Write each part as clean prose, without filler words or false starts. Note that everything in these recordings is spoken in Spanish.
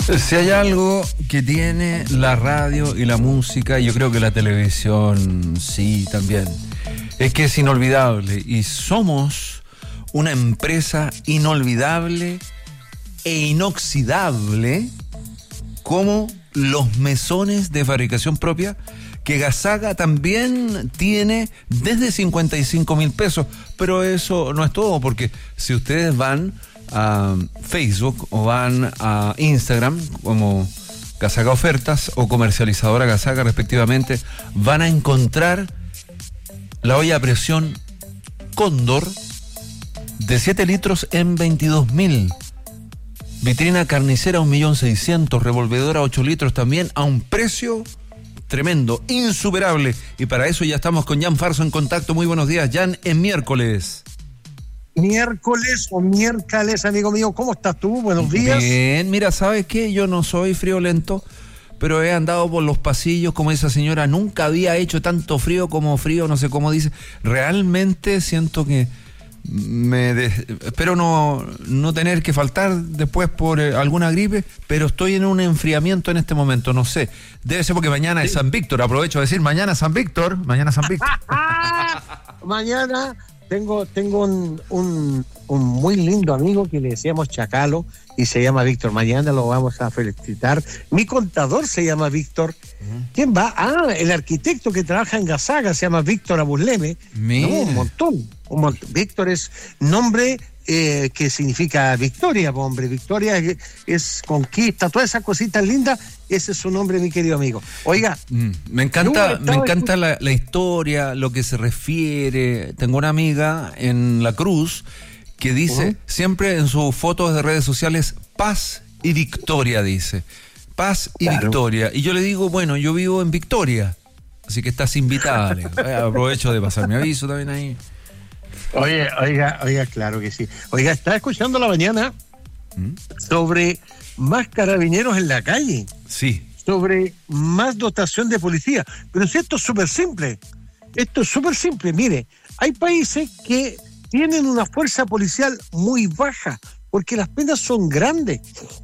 Si hay algo que tiene la radio y la música, yo creo que la televisión sí también, es que es inolvidable y somos una empresa inolvidable e inoxidable como los mesones de fabricación propia que Gazaga también tiene desde 55,000 pesos, pero eso no es todo, porque si ustedes van a Facebook o van a Instagram como Gazaga Ofertas o Comercializadora Gazaga respectivamente, van a encontrar la olla a presión Cóndor de 7 litros en 22,000. Vitrina carnicera 1.600.000, revolvedora 8 litros también a un precio tremendo, insuperable. Y para eso ya estamos con Jan Farso en contacto. Muy buenos días, Jan, en miércoles. Miércoles o miércoles, amigo mío, ¿cómo estás tú? Buenos días. Bien, mira, ¿sabes qué? Yo no soy friolento, pero he andado por los pasillos como esa señora. Nunca había hecho tanto frío como frío, no sé cómo dice. Realmente siento que espero no tener que faltar después por alguna gripe, pero estoy en un enfriamiento en este momento, no sé. Debe ser porque mañana es San Víctor. Aprovecho de decir, mañana San Víctor. Mañana Tengo un muy lindo amigo que le decíamos Chacalo y se llama Víctor. Mañana lo vamos a felicitar. Mi contador se llama Víctor. ¿Quién va? El arquitecto que trabaja en Gazaga se llama Víctor Abusleme. No, un montón. Víctor es nombre que significa victoria, hombre. Victoria es conquista, todas esas cositas lindas. Ese es su nombre, mi querido amigo. Oiga, me encanta la historia, lo que se refiere. Tengo una amiga en La Cruz que dice siempre en sus fotos de redes sociales paz y victoria, dice. Paz y victoria. Y yo le digo, bueno, yo vivo en Victoria, así que estás invitada. Aprovecho de pasar mi aviso también ahí. Oiga, claro que sí. Oiga, estaba escuchando la mañana sobre más carabineros en la calle. Sí. Sobre más dotación de policía. Pero si esto es súper simple. Mire, hay países que tienen una fuerza policial muy baja porque las penas son grandes.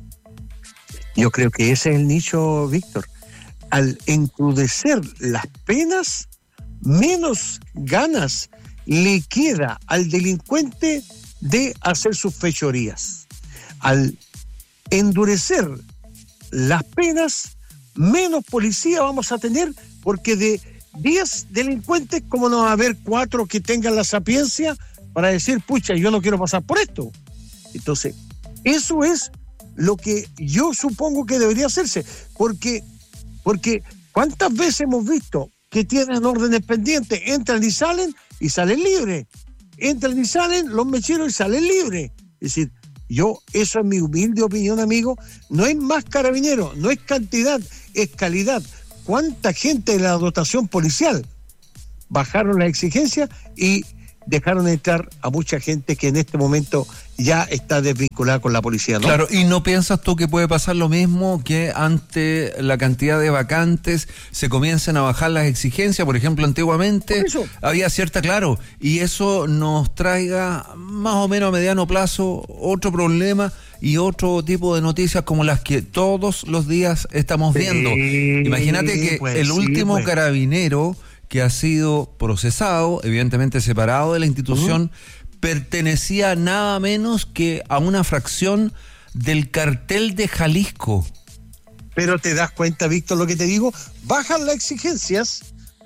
Yo creo que ese es el nicho, Víctor. Al encrudecer las penas, menos ganas le queda al delincuente de hacer sus fechorías. Al endurecer las penas, menos policía vamos a tener, porque de 10 delincuentes, ¿cómo no va a haber 4 que tengan la sapiencia para decir, pucha, yo no quiero pasar por esto? Entonces, eso es lo que yo supongo que debería hacerse, porque ¿cuántas veces hemos visto que tienen órdenes pendientes, entran y salen libres? Entran y salen los mecheros y salen libres. Es decir, eso es mi humilde opinión, amigo. No es más carabineros, no es cantidad, es calidad. ¿Cuánta gente de la dotación policial bajaron la exigencia y dejaron entrar a mucha gente que en este momento ya está desvinculada con la policía, ¿no? Claro, ¿y no piensas tú que puede pasar lo mismo, que ante la cantidad de vacantes se comiencen a bajar las exigencias? Por ejemplo, antiguamente había cierta, claro, y eso nos traiga más o menos a mediano plazo otro problema y otro tipo de noticias como las que todos los días estamos viendo. Imagínate que el último carabinero que ha sido procesado, evidentemente separado de la institución, pertenecía nada menos que a una fracción del cartel de Jalisco. Pero te das cuenta, Víctor, lo que te digo, bajan las exigencias.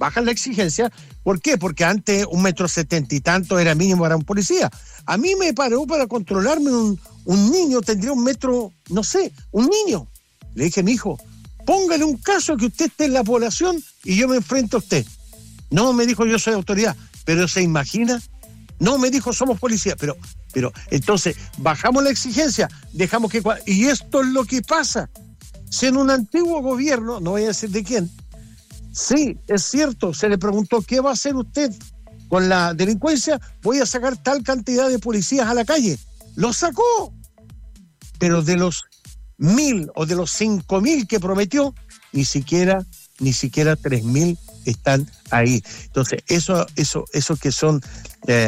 ¿Por qué? Porque antes 1,70 m y tanto era mínimo para un policía. A mí me paró para controlarme un niño, tendría 1 metro, no sé, un niño. Le dije, mijo, póngale un caso que usted esté en la población y yo me enfrento a usted. No, me dijo, yo soy autoridad. Pero ¿se imagina? No, me dijo, somos policía. Pero entonces, bajamos la exigencia, dejamos que... Y esto es lo que pasa. Si en un antiguo gobierno, no voy a decir de quién, sí, es cierto, se le preguntó, ¿qué va a hacer usted con la delincuencia? Voy a sacar tal cantidad de policías a la calle. Lo sacó. Pero de los 1,000 o de los 5,000 que prometió, ni siquiera 3,000 están ahí. Entonces, eso que son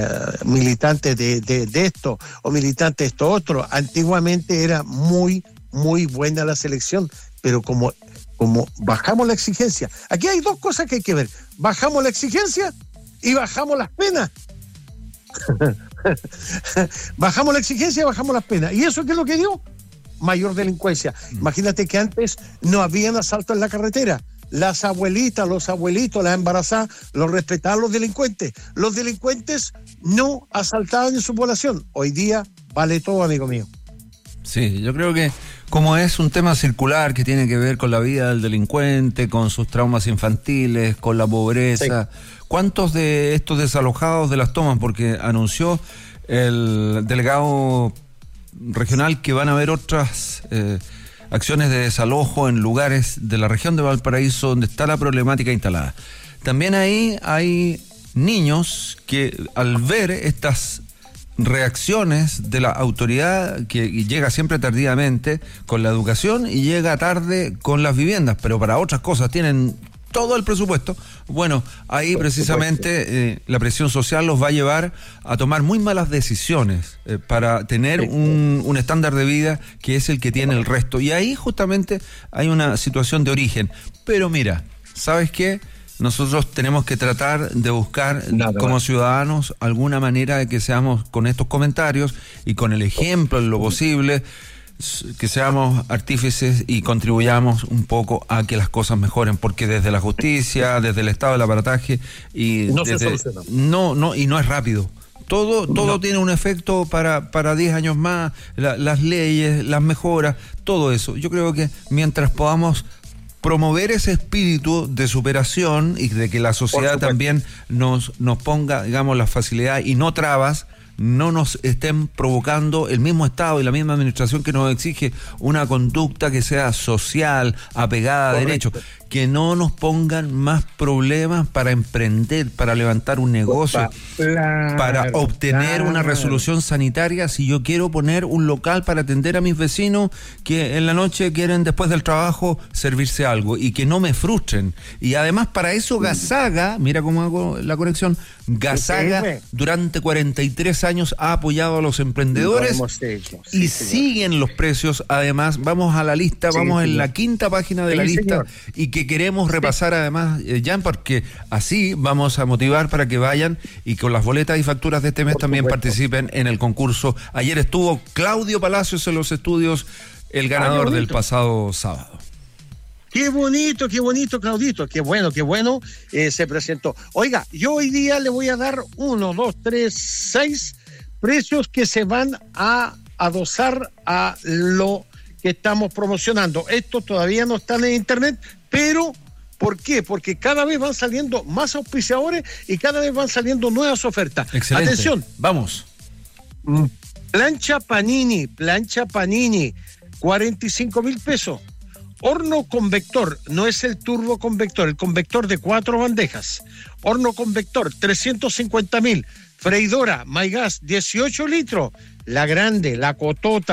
militantes de esto o militantes de esto otro, antiguamente era muy muy buena la selección, pero como bajamos la exigencia, aquí hay dos cosas que hay que ver: bajamos la exigencia y bajamos las penas. Bajamos la exigencia y bajamos las penas. ¿Y eso qué es lo que dio? Mayor delincuencia. Imagínate que antes no habían asaltos en la carretera. Las abuelitas, los abuelitos, las embarazadas, los respetaban los delincuentes. Los delincuentes no asaltaban en su población. Hoy día vale todo, amigo mío. Sí, yo creo que como es un tema circular que tiene que ver con la vida del delincuente, con sus traumas infantiles, con la pobreza, ¿cuántos de estos desalojados de las tomas? Porque anunció el delegado regional que van a haber otras acciones de desalojo en lugares de la región de Valparaíso donde está la problemática instalada. También ahí hay niños que al ver estas reacciones de la autoridad que llega siempre tardíamente con la educación y llega tarde con las viviendas, pero para otras cosas tienen todo el presupuesto, bueno, ahí precisamente la presión social los va a llevar a tomar muy malas decisiones para tener un estándar de vida que es el que tiene el resto, y ahí justamente hay una situación de origen. Pero mira, ¿sabes qué? Nosotros tenemos que tratar de buscar como ciudadanos alguna manera de que seamos, con estos comentarios y con el ejemplo en lo posible, que seamos artífices y contribuyamos un poco a que las cosas mejoren, porque desde la justicia, desde el estado del aparataje y no desde, se soluciona. y no es rápido. Todo tiene un efecto para 10 años más, las leyes, las mejoras, todo eso. Yo creo que mientras podamos promover ese espíritu de superación y de que la sociedad también nos ponga, digamos, la facilidad y no trabas, no nos estén provocando el mismo Estado y la misma administración que nos exige una conducta que sea social, apegada a derechos, que no nos pongan más problemas para emprender, para levantar un negocio, para obtener una resolución sanitaria. Si yo quiero poner un local para atender a mis vecinos que en la noche quieren, después del trabajo, servirse algo, y que no me frustren. Y además para eso Gasaga, mira cómo hago la conexión, Gasaga durante 43 años ha apoyado a los emprendedores y siguen los precios. Además, vamos a la lista, vamos en la quinta página de la lista, y que queremos repasar además, Jan, porque así vamos a motivar para que vayan y con las boletas y facturas de este mes también participen en el concurso. Ayer estuvo Claudio Palacios en los estudios, el ganador del pasado sábado. Qué bonito, Claudito, qué bueno, se presentó. Oiga, yo hoy día le voy a dar 1, 2, 3, 6 precios que se van a adosar a lo que estamos promocionando. Estos todavía no están en internet, pero ¿por qué? Porque cada vez van saliendo más auspiciadores y cada vez van saliendo nuevas ofertas. Excelente. Atención. Vamos. Plancha Panini, 45,000 pesos. Horno convector, no es el turbo convector, el convector de 4 bandejas. Horno convector, 350,000. Freidora, MyGas, 18 litros. La grande, la cotota.